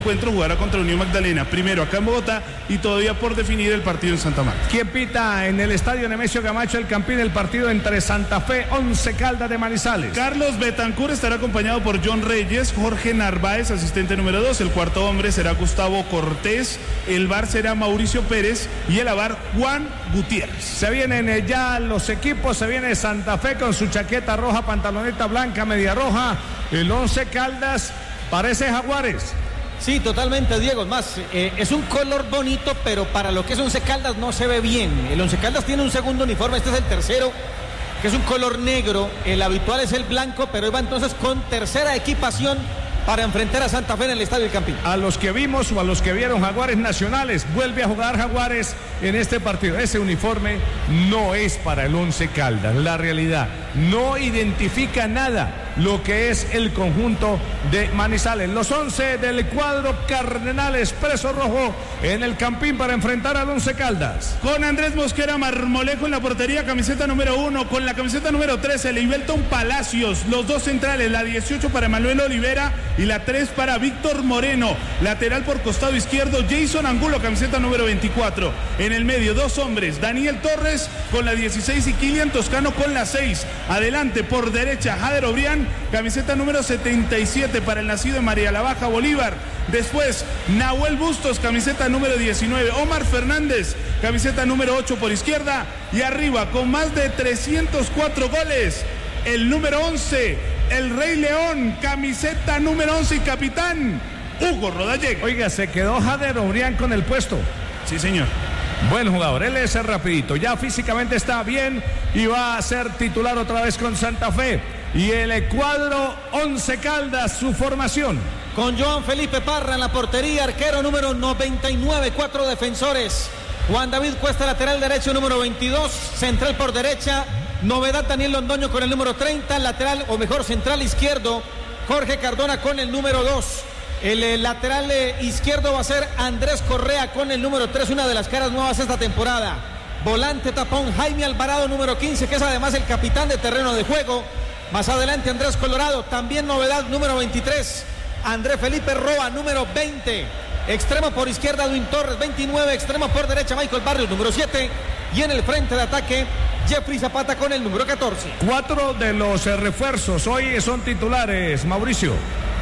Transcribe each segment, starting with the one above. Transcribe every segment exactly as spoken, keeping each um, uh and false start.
encuentro jugará contra Unión Magdalena, primero acá en Bogotá y todavía por definir el partido en Santa Marta. ¿Quién pita en el estadio Nemesio Camacho el Campín el partido entre Santa Fe, Once Caldas de Manizales? Carlos Betancur estará acompañado por John Reyes, Jorge Narváez, asistente número dos, el cuarto hombre será Gustavo Cortés, el V A R será Mauricio Pérez y el A V A R Juan Gutiérrez. Se vienen ya los equipos, se viene Santa Fe con su chaqueta roja, pantaloneta blanca, media roja, el Once Caldas parece Jaguares. Sí, totalmente, Diego. Más, eh, es un color bonito, pero para lo que es Once Caldas no se ve bien. El Once Caldas tiene un segundo uniforme, este es el tercero, que es un color negro. El habitual es el blanco, pero iba entonces con tercera equipación para enfrentar a Santa Fe en el Estadio del Campín. A los que vimos o a los que vieron Jaguares Nacionales, vuelve a jugar Jaguares en este partido. Ese uniforme no es para el Once Caldas, la realidad. No identifica nada lo que es el conjunto de Manizales. Los once del cuadro Cardenal Expreso Rojo en el Campín para enfrentar al Once Caldas. Con Andrés Mosquera Marmolejo en la portería, camiseta número uno. Con la camiseta número trece, Leibelton Palacios. Los dos centrales, la dieciocho para Manuel Olivera y la tres para Víctor Moreno. Lateral por costado izquierdo, Jason Angulo, camiseta número veinticuatro. En el medio, dos hombres, Daniel Torres con la dieciséis y Kilian Toscano con la seis. Adelante por derecha, Jader Obrián, camiseta número setenta y siete para el nacido de María la Baja, Bolívar. Después, Nahuel Bustos, camiseta número diecinueve. Omar Fernández, camiseta número ocho por izquierda. Y arriba, con más de trescientos cuatro goles, el número once, el Rey León, camiseta número once y capitán, Hugo Rodallega. Oiga, se quedó Jader Obrián con el puesto. Sí, señor. Buen jugador, él es rapidito, ya físicamente está bien y va a ser titular otra vez con Santa Fe. Y el cuadro Once Caldas, su formación. Con Joan Felipe Parra en la portería, arquero número noventa y nueve, cuatro defensores. Juan David Cuesta, lateral derecho número veintidós, central por derecha. Novedad Daniel Londoño con el número treinta, lateral o mejor central izquierdo, Jorge Cardona con el número dos. El, el lateral eh, izquierdo va a ser Andrés Correa con el número tres, una de las caras nuevas esta temporada. Volante tapón Jaime Alvarado, número quince, que es además el capitán de terreno de juego. Más adelante Andrés Colorado, también novedad, número veintitrés. Andrés Felipe Roa, número veinte. Extremo por izquierda, Edwin Torres, veintinueve. Extremo por derecha, Michael Barrios, número siete. Y en el frente de ataque, Jeffrey Zapata con el número catorce. Cuatro de los eh, refuerzos hoy son titulares, Mauricio.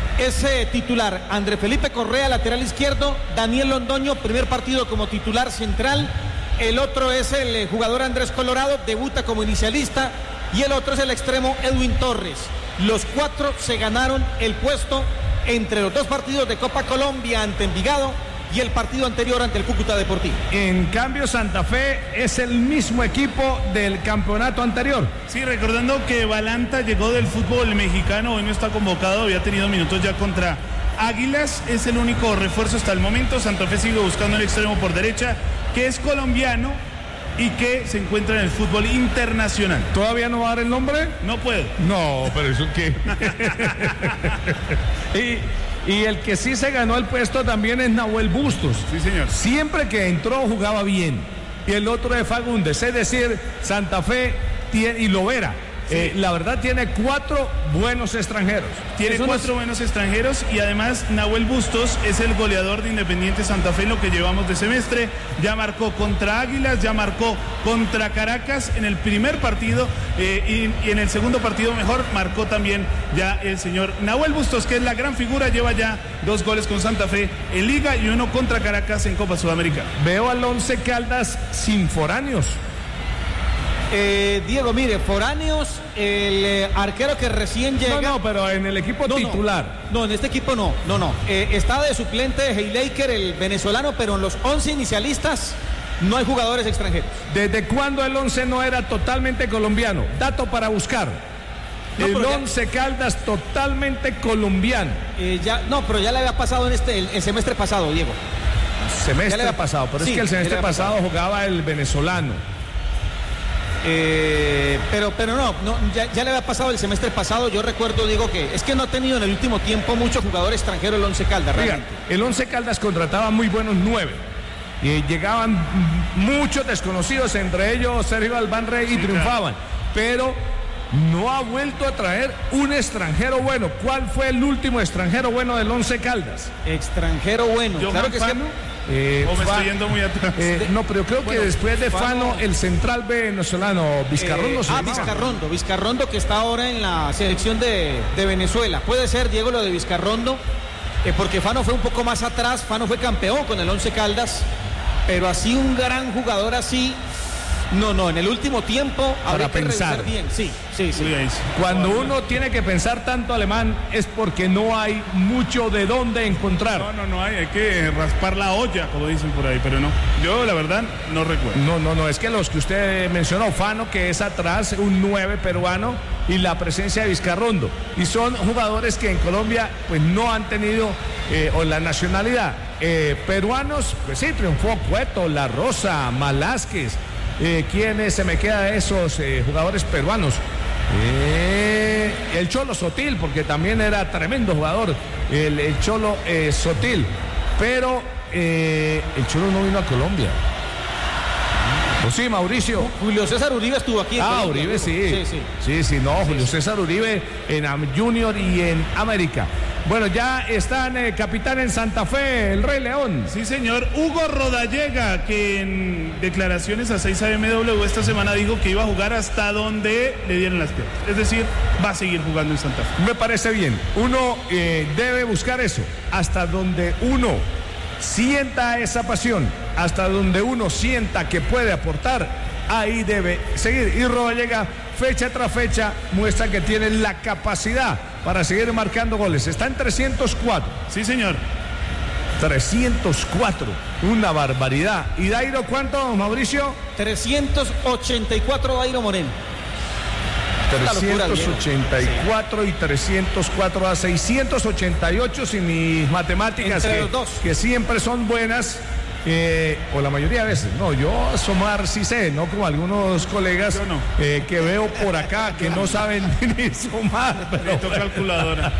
Ese titular, Andrés Felipe Correa, lateral izquierdo. Daniel Londoño, primer partido como titular central. El otro es el jugador Andrés Colorado, debuta como inicialista. Y el otro es el extremo Edwin Torres. Los cuatro se ganaron el puesto entre los dos partidos de Copa Colombia ante Envigado y el partido anterior ante el Cúcuta Deportivo. En cambio, Santa Fe es el mismo equipo del campeonato anterior. Sí, recordando que Balanta llegó del fútbol mexicano, hoy no está convocado, había tenido minutos ya contra Águilas, es el único refuerzo hasta el momento. Santa Fe sigue buscando el extremo por derecha, que es colombiano y que se encuentra en el fútbol internacional. ¿Todavía no va a dar el nombre? No puedo. No, pero eso qué. y, y el que sí se ganó el puesto también es Nahuel Bustos. Sí, señor. Siempre que entró jugaba bien. Y el otro es Fagundes, es decir, Santa Fe tiene, y Lovera. Sí. Eh, la verdad tiene cuatro buenos extranjeros. Tiene Eso cuatro nos... buenos extranjeros y además Nahuel Bustos es el goleador de Independiente Santa Fe en lo que llevamos de semestre. Ya marcó contra Águilas, ya marcó contra Caracas en el primer partido eh, y, y en el segundo partido mejor marcó también ya el señor Nahuel Bustos, que es la gran figura, lleva ya dos goles con Santa Fe en Liga y uno contra Caracas en Copa Sudamericana. Veo al Once Caldas sin foráneos. Eh, Diego, mire, foráneos, el eh, arquero que recién llega. No, no, pero en el equipo no, titular. No, no, en este equipo no, no, no. Eh, está de suplente Heilaker, el venezolano, pero en los once inicialistas no hay jugadores extranjeros. ¿Desde cuándo el once no era totalmente colombiano? Dato para buscar. No, el Once ya... Caldas totalmente colombiano. Eh, ya, no, pero ya le había pasado en este, el, el semestre pasado, Diego. Semestre ya le había pasado, pero sí, es que el semestre pasado, pasado jugaba el venezolano. Eh, pero pero no, no ya, ya le había pasado el semestre pasado. Yo recuerdo, digo, que es que no ha tenido en el último tiempo mucho jugador extranjero el Once Caldas. Oiga, el Once Caldas contrataba muy buenos nueve y llegaban muchos desconocidos, entre ellos Sergio Albán Rey, y sí, triunfaban, claro. Pero no ha vuelto a traer un extranjero bueno. ¿Cuál fue el último extranjero bueno del Once Caldas? Extranjero bueno. Yo, claro que Fano, sí. Eh, ¿O me estoy yendo muy atrás? Eh, no, pero creo bueno, que después de Fano, Fano el central venezolano, Vizcarrondo. Eh, se ah, llamaba. Vizcarrondo, Vizcarrondo que está ahora en la selección de, de Venezuela. Puede ser, Diego, lo de Vizcarrondo, eh, porque Fano fue un poco más atrás. Fano fue campeón con el Once Caldas, pero así un gran jugador así. No, no, en el último tiempo Para habría que pensar. revisar bien. Sí, sí, sí. Cuando uno tiene que pensar tanto alemán es porque no hay mucho de dónde encontrar. No, no, no hay, hay que raspar la olla, como dicen por ahí, pero no. Yo, la verdad, no recuerdo. No, no, no, es que los que usted mencionó, Fano, que es atrás, un nueve peruano, y la presencia de Vizcarrondo. Y son jugadores que en Colombia pues no han tenido eh, o la nacionalidad. Eh, peruanos, pues sí, triunfó Cueto, La Rosa, Malásquez. Eh, ¿Quiénes se me queda de esos eh, jugadores peruanos? Eh, el Cholo Sotil, porque también era tremendo jugador, el, el Cholo eh, Sotil. Pero eh, el Cholo no vino a Colombia. Pues sí, Mauricio. Julio César Uribe estuvo aquí en Ah, Colombia, Uribe sí. Sí, sí. Sí, sí, no, Sí, Julio sí. César Uribe en Am- Junior y en América. Bueno, ya están eh, capitán en Santa Fe, el Rey León. Sí, señor. Hugo Rodallega, que en declaraciones a seis A M W esta semana dijo que iba a jugar hasta donde le dieran las piernas. Es decir, va a seguir jugando en Santa Fe. Me parece bien. Uno eh, debe buscar eso, hasta donde uno sienta esa pasión, hasta donde uno sienta que puede aportar, ahí debe seguir. Y Rodallega, fecha tras fecha, muestra que tiene la capacidad para seguir marcando goles. Está en trescientos cuatro. Sí, señor. trescientos cuatro, una barbaridad. ¿Y Dairo cuánto, Mauricio? trescientos ochenta y cuatro Dairo Moreno. Una locura, trescientos ochenta y cuatro y trescientos cuatro a seiscientos ochenta y ocho, sin mis matemáticas Entre que, los dos. que siempre son buenas, eh, o la mayoría de veces. No, yo sumar sí sé, no como algunos colegas Yo no. eh, que veo por acá que no saben ni sumar. Pero Necesito calculadora.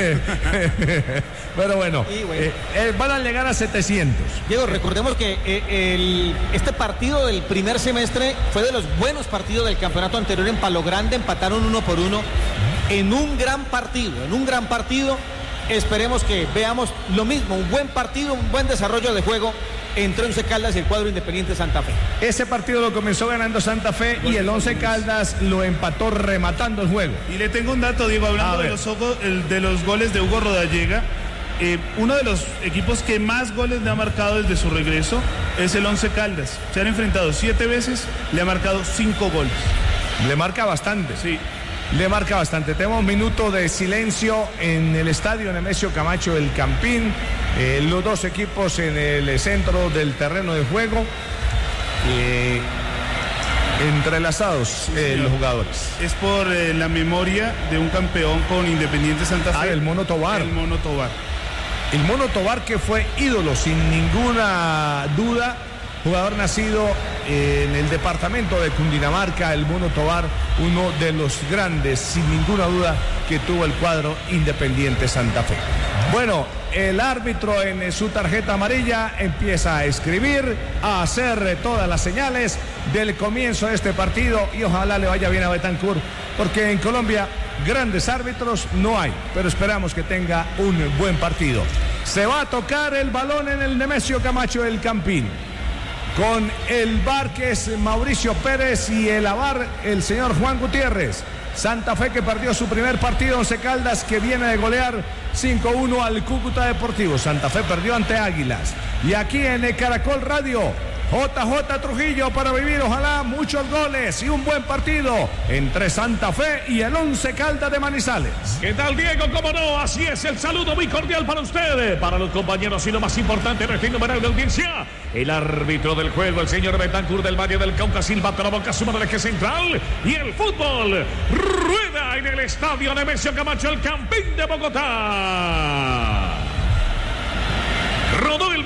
Pero bueno, Y bueno. eh, eh, van a llegar a setecientos. Diego, recordemos que eh, el, este partido del primer semestre fue de los buenos partidos del campeonato anterior en Palo Grande, empataron uno por uno en un gran partido, en un gran partido. Esperemos que veamos lo mismo, un buen partido, un buen desarrollo de juego entre Once Caldas y el cuadro Independiente Santa Fe. Ese partido lo comenzó ganando Santa Fe y el Once Caldas lo empató rematando el juego. Y le tengo un dato, Diego, A hablando de ver. los, ojos- el- de los goles de Hugo Rodallega. Eh, uno de los equipos que más goles le ha marcado desde su regreso es el Once Caldas. Se han enfrentado siete veces, le ha marcado cinco goles. Le marca bastante. Sí. Le marca bastante. Tenemos un minuto de silencio en el estadio Nemesio Camacho del Campín. Eh, los dos equipos en el centro del terreno de juego. Eh, entrelazados eh, señor. los jugadores. Es por eh, la memoria de un campeón con Independiente Santa Fe. Ah, el Mono Tobar. El Mono Tobar. El Mono Tobar, que fue ídolo sin ninguna duda, jugador nacido en el departamento de Cundinamarca, el Mono Tobar, uno de los grandes, sin ninguna duda, que tuvo el cuadro Independiente Santa Fe. Bueno, el árbitro en su tarjeta amarilla empieza a escribir, a hacer todas las señales del comienzo de este partido y ojalá le vaya bien a Betancur, porque en Colombia grandes árbitros no hay, pero esperamos que tenga un buen partido. Se va a tocar el balón en el Nemesio Camacho del Campín, con el V A R que es Mauricio Pérez y el A V A R el señor Juan Gutiérrez. Santa Fe que perdió su primer partido, Once Caldas que viene de golear cinco uno al Cúcuta Deportivo. Santa Fe perdió ante Águilas. Y aquí en el Caracol Radio, J J Trujillo para vivir, ojalá, muchos goles y un buen partido entre Santa Fe y el Once Caldas de Manizales. ¿Qué tal, Diego? ¿Cómo no? Así es, el saludo muy cordial para ustedes, para los compañeros y lo más importante, nuestro innumerable de audiencia, el árbitro del juego, el señor Betancur del Valle del Cauca, silba con la boca suma del eje central y el fútbol rueda en el estadio Nemesio Camacho, el Campín de Bogotá. Rodó el balón.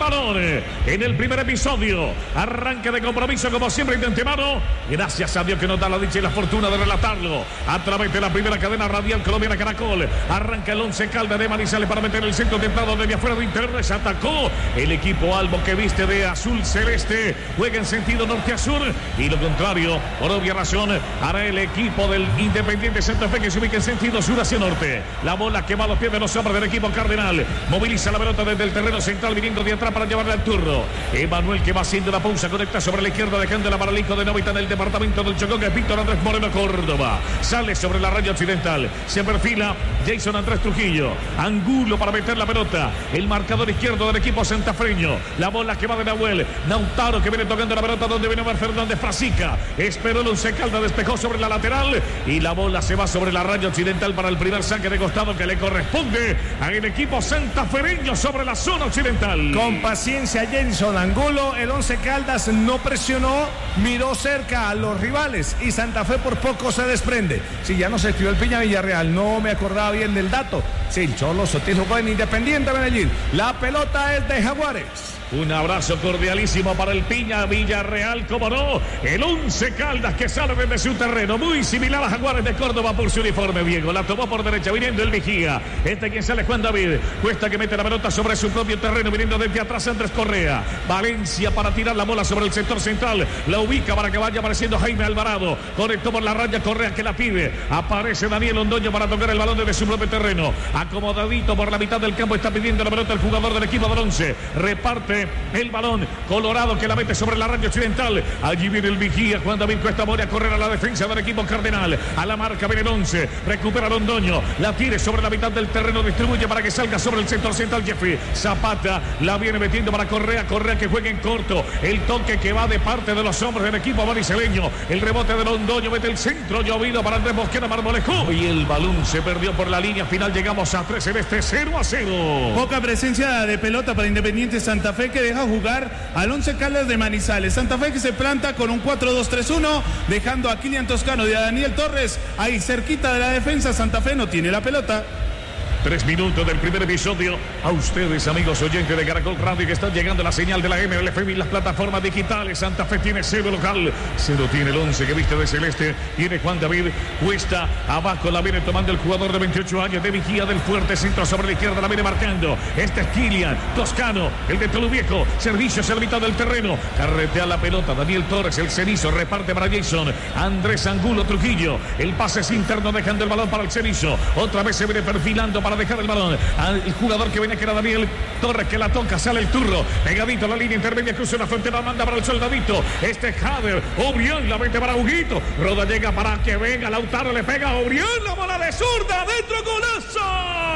balón en el primer episodio. Arranque de compromiso como siempre de antemano. Gracias a Dios que nos da la dicha y la fortuna de relatarlo a través de la primera cadena radial colombiana Caracol. Arranca el Once Caldas de Manizales para meter el centro templado desde afuera de interior. Se atacó el equipo albo que viste de azul celeste. Juega en sentido norte a sur y lo contrario, por obvia razón, hará el equipo del Independiente Santa Fe que se ubica en sentido sur hacia norte. La bola que va a los pies de los hombres del equipo cardenal. Moviliza la pelota desde el terreno central viniendo de atrás para llevarle al turno. Emanuel que va haciendo la pausa, conecta sobre la izquierda dejándola para el hijo de Novita en el departamento del Chocó, que es Víctor Andrés Moreno Córdoba. Sale sobre la raya occidental. Se perfila Jason Andrés Trujillo. Angulo para meter la pelota. El marcador izquierdo del equipo santafreño. La bola que va de Nahuel. Nautaro que viene tocando la pelota donde viene Omar Fernández Frasica. Esperó el Once Caldas, despejó sobre la lateral y la bola se va sobre la raya occidental para el primer saque de costado que le corresponde al equipo santafereño sobre la zona occidental. Con paciencia Jason Angulo, el Once Caldas no presionó, miró cerca a los rivales y Santa Fe por poco se desprende. Si ya no se escribió el Piña Villarreal, no me acordaba bien del dato. Sí, el Cholo Sotil jugó en Independiente Medellín. La pelota es de Jaguares. Un abrazo cordialísimo para el Piña Villarreal, como no, el Once Caldas que sale desde su terreno, muy similar a Jaguares de Córdoba por su uniforme viejo. La tomó por derecha, viniendo el vigía. Este quien sale Juan David. Cuesta que mete la pelota sobre su propio terreno, viniendo desde atrás Andrés Correa. Valencia para tirar la bola sobre el sector central. La ubica para que vaya apareciendo Jaime Alvarado. Conectó por la raya Correa que la pide. Aparece Daniel Londoño para tocar el balón desde su propio terreno. Acomodadito por la mitad del campo está pidiendo la pelota el jugador del equipo del Once. Reparte el balón Colorado que la mete sobre la raya occidental. Allí viene el vigía Juan David Cuesta Mori a correr a la defensa del equipo cardenal. A la marca viene el Once. Recupera Londoño. La tire sobre la mitad del terreno. Distribuye para que salga sobre el sector central Jeffrey Zapata. La viene metiendo para Correa. Correa que juega en corto. El toque que va de parte de los hombres del equipo mariceleño. El rebote de Londoño. Mete el centro llovido para Andrés Mosquera Marmolejo. Y el balón se perdió por la línea final. Llegamos a tres en este cero a cero. Poca presencia de pelota para Independiente Santa Fe que deja jugar al Once Caldas de Manizales. Santa Fe que se planta con un cuatro dos tres uno, dejando a Kilian Toscano y a Daniel Torres ahí cerquita de la defensa. Santa Fe no tiene la pelota. Tres minutos del primer episodio. A ustedes, amigos oyentes de Caracol Radio, que están llegando la señal de la M L F M y las plataformas digitales. Santa Fe tiene cero local. Cero tiene el Once que viste de celeste. Tiene Juan David Cuesta. Abajo la viene tomando el jugador de veintiocho años de vigía del fuerte centro sobre la izquierda. La viene marcando. Este es Kilian Toscano, el de Toluviejo. Servicio hacia la mitad del terreno. Carretea la pelota. Daniel Torres, el cenizo. Reparte para Jason. Andrés Angulo Trujillo. El pase es interno dejando el balón para el cenizo. Otra vez se viene perfilando para dejar el balón al jugador que viene, que era Daniel Torres, que la toca, sale el turro, pegadito a la línea intermedia, cruza la frontera, manda para el soldadito, este es Jader, Obrián la mete para Huguito, Roda llega para que venga, Lautaro le pega a Obrián, la bola de zurda, adentro, golazo.